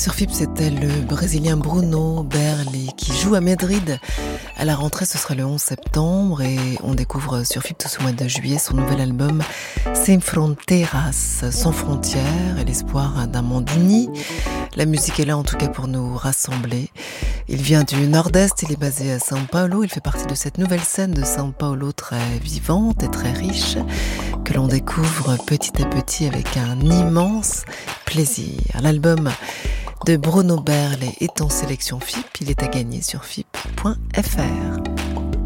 Sur FIP, c'était le Brésilien Bruno Berli qui joue à Madrid. À la rentrée, ce sera le 11 septembre et on découvre sur FIP tout ce mois de juillet son nouvel album Sem Fronteiras, sans frontières et l'espoir d'un monde uni. La musique est là en tout cas pour nous rassembler. Il vient du Nord-Est, il est basé à São Paulo, il fait partie de cette nouvelle scène de São Paulo très vivante et très riche que l'on découvre petit à petit avec un immense plaisir. L'album de Bruno Berli est en sélection FIP, il est à gagner sur FIP.fr.